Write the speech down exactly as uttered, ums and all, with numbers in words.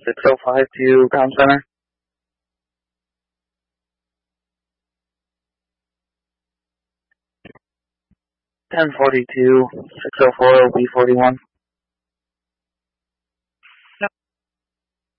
six oh five to Comm Center. ten forty-two, six oh four, B forty-one.